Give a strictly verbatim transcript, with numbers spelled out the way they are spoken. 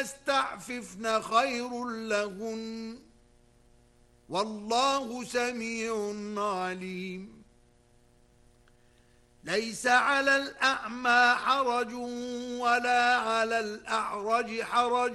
يستعففن خير لهن والله سميع عليم. ليس على الأعمى حرج ولا على الأعرج حرج